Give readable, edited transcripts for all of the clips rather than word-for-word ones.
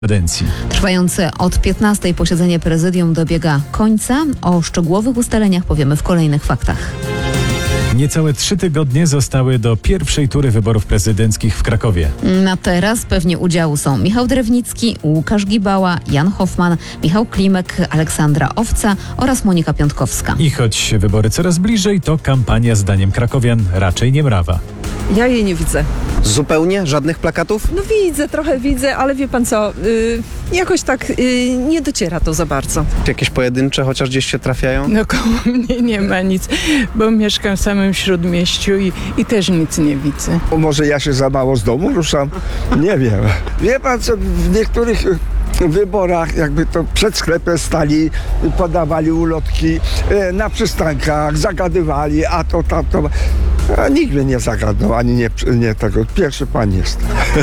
kadencji. Trwające od 15 posiedzenie prezydium dobiega końca. O szczegółowych ustaleniach powiemy w kolejnych faktach. Niecałe 3 tygodnie zostały do pierwszej tury wyborów prezydenckich w Krakowie. Na teraz pewni udziału są Michał Drewnicki, Łukasz Gibała, Jan Hoffman, Michał Klimek, Aleksandra Owca oraz Monika Piątkowska. I choć wybory coraz bliżej, to kampania zdaniem krakowian raczej nie mrawa. Ja jej nie widzę. Zupełnie? Żadnych plakatów? No trochę widzę, ale wie pan co, jakoś tak nie dociera to za bardzo. Jakieś pojedyncze chociaż gdzieś się trafiają? No koło mnie nie ma nic, bo mieszkam w samym śródmieściu i też nic nie widzę. Może ja się za mało z domu ruszam? Nie wiem. Wie pan co, w niektórych wyborach jakby to przed sklepem stali, podawali ulotki, na przystankach zagadywali, a to tamto. A nikt mnie nie zagadnął, ani nie tego. Pierwszy pan jest.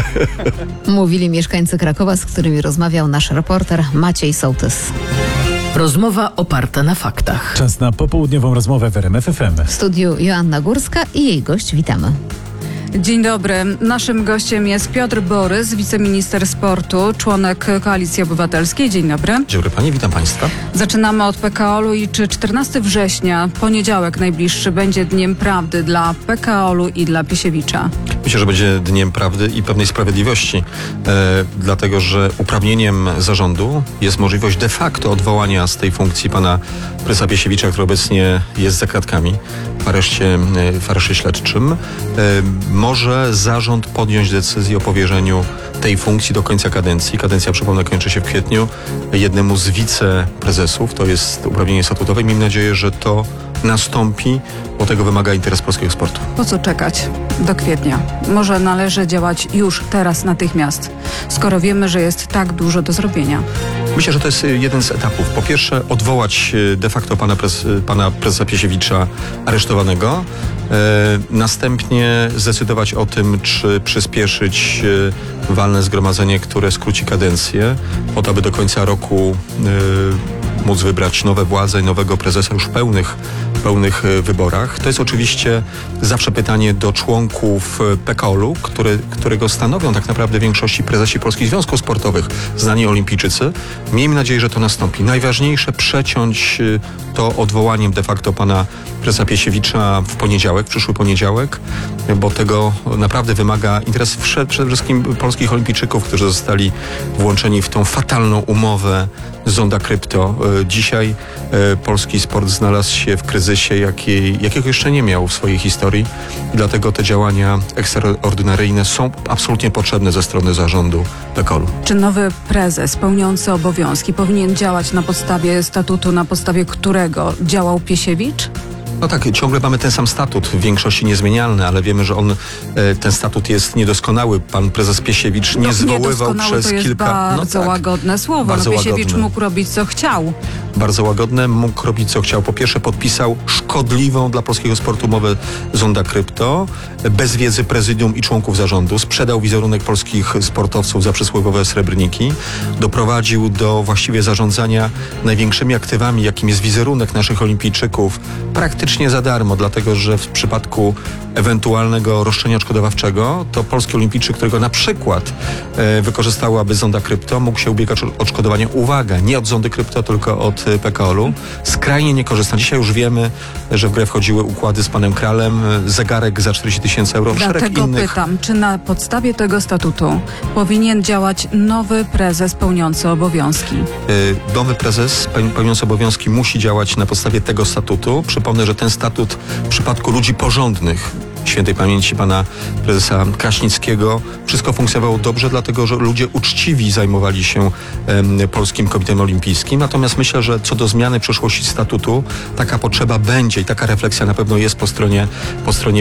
Mówili mieszkańcy Krakowa, z którymi rozmawiał nasz reporter Maciej Sołtys. Rozmowa oparta na faktach. Czas na popołudniową rozmowę w RMF FM. W studiu Joanna Górska i jej gość. Witamy. Dzień dobry. Naszym gościem jest Piotr Borys, wiceminister sportu, członek Koalicji Obywatelskiej. Dzień dobry. Dzień dobry pani, witam państwa. Zaczynamy od PKO-u i czy 14 września, poniedziałek najbliższy, będzie dniem prawdy dla PKO-u i dla Piesiewicza? Myślę, że będzie dniem prawdy i pewnej sprawiedliwości, dlatego że uprawnieniem zarządu jest możliwość de facto odwołania z tej funkcji pana prezesa Piesiewicza, który obecnie jest za kratkami w areszcie śledczym. Może zarząd podjąć decyzję o powierzeniu tej funkcji do końca kadencji. Kadencja, przypomnę, kończy się w kwietniu. Jednemu z wiceprezesów, to jest uprawnienie statutowe. Miejmy nadzieję, że to nastąpi, bo tego wymaga interes polskiego sportu. Po co czekać do kwietnia? Może należy działać już, teraz, natychmiast, skoro wiemy, że jest tak dużo do zrobienia. Myślę, że to jest jeden z etapów. Po pierwsze, odwołać de facto pana prezesa Piesiewicza aresztowanego. Następnie zdecydować o tym, czy przyspieszyć walne zgromadzenie, które skróci kadencję, po to, aby do końca roku móc wybrać nowe władze i nowego prezesa już w pełnych wyborach. To jest oczywiście zawsze pytanie do członków PKO-u, którego stanowią tak naprawdę w większości prezesi polskich związków sportowych, znani olimpijczycy. Miejmy nadzieję, że to nastąpi. Najważniejsze przeciąć to odwołaniem de facto pana prezesa Piesiewicza w przyszły poniedziałek, bo tego naprawdę wymaga interes przede wszystkim polskich olimpijczyków, którzy zostali włączeni w tą fatalną umowę Zonda Krypto. Dzisiaj polski sport znalazł się w kryzysie, jakiego jeszcze nie miał w swojej historii. I dlatego te działania ekstraordynaryjne są absolutnie potrzebne ze strony zarządu PKO-u. Czy nowy prezes pełniący obowiązki powinien działać na podstawie statutu, na podstawie którego działał Piesiewicz? No tak, ciągle mamy ten sam statut, w większości niezmienialny, ale wiemy, że ten statut jest niedoskonały. Pan prezes Piesiewicz nie zwoływał przez to jest kilka... bardzo łagodne słowo. Bardzo Piesiewicz łagodne. mógł robić co chciał. Bardzo łagodne, mógł robić co chciał. Po pierwsze podpisał szkodliwą dla polskiego sportu umowę Zonda Krypto, bez wiedzy prezydium i członków zarządu, sprzedał wizerunek polskich sportowców za przysłowiowe srebrniki, doprowadził do właściwie zarządzania największymi aktywami, jakim jest wizerunek naszych olimpijczyków, praktycznie za darmo, dlatego że w przypadku ewentualnego roszczenia odszkodowawczego, to polski olimpijczyk, którego na przykład wykorzystałaby Zonda Krypto, mógł się ubiegać o odszkodowanie, uwaga, nie od Zondy Krypto, tylko od PKO-u. Skrajnie niekorzystna. Dzisiaj już wiemy, że w grę wchodziły układy z panem Kralem, zegarek za 40 000 euro, szereg Dlatego innych. pytam, czy na podstawie tego statutu powinien działać nowy prezes pełniący obowiązki? Nowy prezes pełniący obowiązki musi działać na podstawie tego statutu. Przypomnę, że ten statut w przypadku ludzi porządnych, świętej pamięci pana prezesa Kraśnickiego, wszystko funkcjonowało dobrze, dlatego że ludzie uczciwi zajmowali się Polskim Komitetem Olimpijskim. Natomiast myślę, że co do zmiany przyszłości statutu, taka potrzeba będzie i taka refleksja na pewno jest po stronie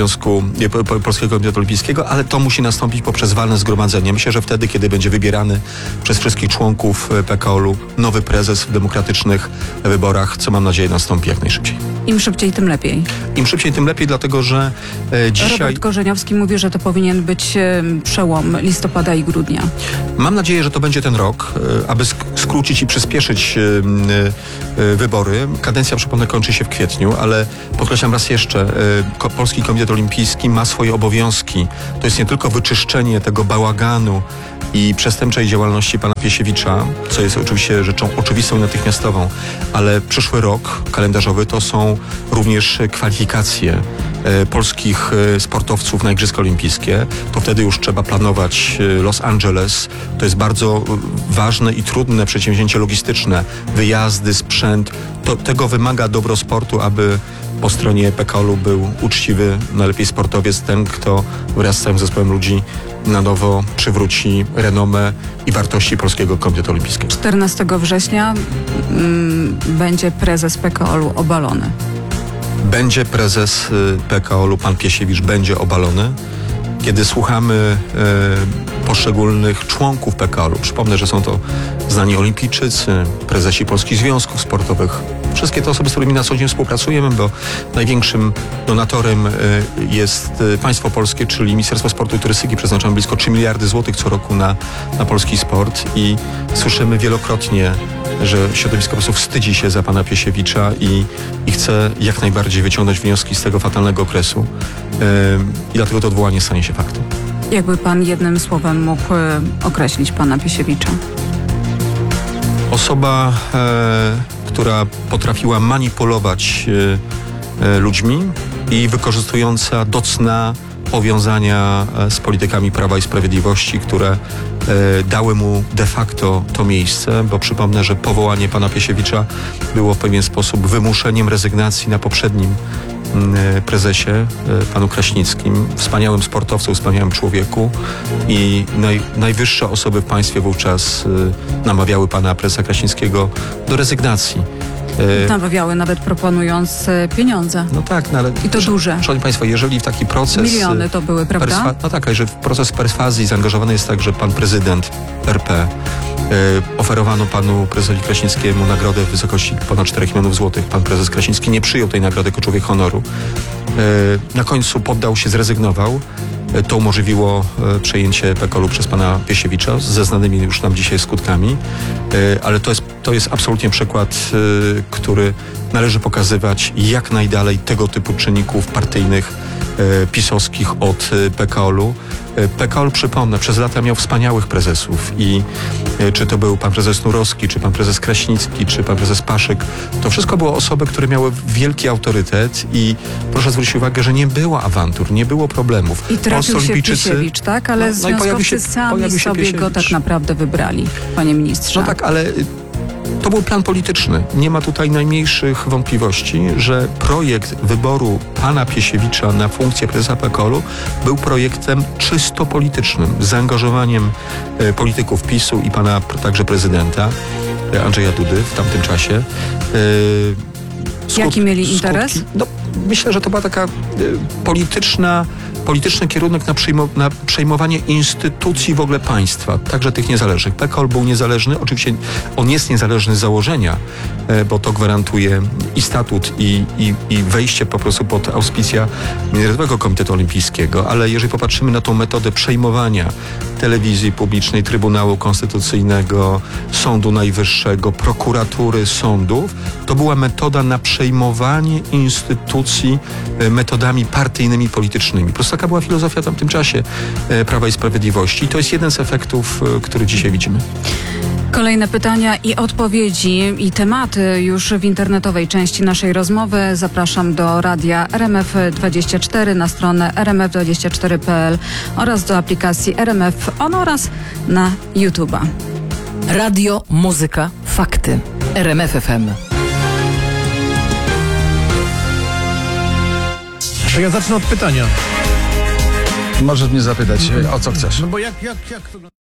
Polskiego Komitetu Olimpijskiego, ale to musi nastąpić poprzez walne zgromadzenie. Myślę, że wtedy, kiedy będzie wybierany przez wszystkich członków PKO-u nowy prezes w demokratycznych wyborach, co mam nadzieję nastąpi jak najszybciej. Im szybciej, tym lepiej. Im szybciej, tym lepiej, dlatego że Dzisiaj Robert Korzeniowski mówi, że to powinien być przełom listopada i grudnia. mam nadzieję, że to będzie ten rok, aby skrócić i przyspieszyć wybory. Kadencja, przypomnę, kończy się w kwietniu, ale podkreślam raz jeszcze, Polski Komitet Olimpijski ma swoje obowiązki. To jest nie tylko wyczyszczenie tego bałaganu i przestępczej działalności pana Piesiewicza, co jest oczywiście rzeczą oczywistą i natychmiastową, ale przyszły rok kalendarzowy to są również kwalifikacje polskich sportowców na Igrzyska Olimpijskie. To wtedy już trzeba planować Los Angeles. To jest bardzo ważne i trudne przedsięwzięcie logistyczne. Wyjazdy, sprzęt. Tego wymaga dobro sportu, aby po stronie PKOL-u był uczciwy, najlepiej sportowiec, ten, kto wraz z całym zespołem ludzi na nowo przywróci renomę i wartości Polskiego Komitetu Olimpijskiego. 14 września będzie prezes PKOL-u obalony. Będzie prezes PKOL-u, pan Piesiewicz, będzie obalony. Kiedy słuchamy poszczególnych członków PKOL-u, przypomnę, że są to znani olimpijczycy, prezesi polskich związków sportowych, wszystkie te osoby, z którymi na co dzień współpracujemy, bo największym donatorem jest państwo polskie, czyli Ministerstwo Sportu i Turystyki. Przeznaczamy blisko 3 miliardy złotych co roku na polski sport i słyszymy wielokrotnie, że środowisko po prostu wstydzi się za pana Piesiewicza i chce jak najbardziej wyciągnąć wnioski z tego fatalnego okresu. I dlatego to odwołanie stanie się faktem. Jakby pan jednym słowem mógł określić pana Piesiewicza? Osoba, która potrafiła manipulować ludźmi i wykorzystująca do cna powiązania z politykami Prawa i Sprawiedliwości, które dały mu de facto to miejsce, bo przypomnę, że powołanie pana Piesiewicza było w pewien sposób wymuszeniem rezygnacji na poprzednim prezesie, panu Kraśnickim, wspaniałym sportowcu, wspaniałym człowieku i najwyższe osoby w państwie wówczas namawiały pana prezesa Kraśnickiego do rezygnacji. Namawiały, nawet proponując pieniądze. No tak, no ale... I to duże. Szanowni Państwo, jeżeli w taki proces... Miliony to były, prawda? No tak, ale że w proces perswazji zaangażowany jest także pan prezydent RP. Oferowano panu prezesowi Kraśnickiemu nagrodę w wysokości ponad 4 milionów złotych. Pan prezes Kraśnicki nie przyjął tej nagrody jako człowiek honoru. Na końcu poddał się, zrezygnował. To umożliwiło przejęcie PKOL-u przez pana Piesiewicza ze znanymi już nam dzisiaj skutkami. Ale to jest absolutnie przykład, który należy pokazywać jak najdalej tego typu czynników partyjnych, pisowskich od PKOL-u. PKOL, przypomnę, przez lata miał wspaniałych prezesów i czy to był pan prezes Nurowski, czy pan prezes Kraśnicki, czy pan prezes Paszyk, to wszystko było osoby, które miały wielki autorytet i proszę zwrócić uwagę, że nie było awantur, nie było problemów. I trafił się Piesiewicz, tak? Ale związkowcy sami sobie go tak naprawdę wybrali, panie ministrze. No tak, ale to był plan polityczny. Nie ma tutaj najmniejszych wątpliwości, że projekt wyboru pana Piesiewicza na funkcję prezesa PKOL-u był projektem czysto politycznym, z zaangażowaniem polityków PiS-u i pana także prezydenta Andrzeja Dudy w tamtym czasie. Jaki mieli interes? No, myślę, że to była taka polityczny kierunek na przejmowanie instytucji w ogóle państwa, także tych niezależnych. PKOL był niezależny, oczywiście on jest niezależny z założenia, bo to gwarantuje i statut, i wejście po prostu pod auspicja Międzynarodowego Komitetu Olimpijskiego, ale jeżeli popatrzymy na tą metodę przejmowania telewizji publicznej, Trybunału Konstytucyjnego, Sądu Najwyższego, prokuratury, sądów, to była metoda na przejmowanie instytucji metodami partyjnymi, politycznymi. Po prostu taka była filozofia w tamtym czasie Prawa i Sprawiedliwości i to jest jeden z efektów, który dzisiaj widzimy. Kolejne pytania i odpowiedzi i tematy już w internetowej części naszej rozmowy. Zapraszam do radia RMF24 na stronę rmf24.pl oraz do aplikacji RMF On oraz na YouTube'a. Radio, muzyka, fakty. RMF FM. To ja zacznę od pytania. Możesz mnie zapytać, o co chcesz. No bo jak to...